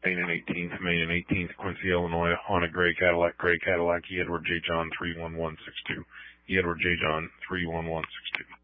Main and 18th, Main and 18th, Quincy, Illinois, on a gray Cadillac, E. Edward J. John 31162. E. Edward J. John 31162.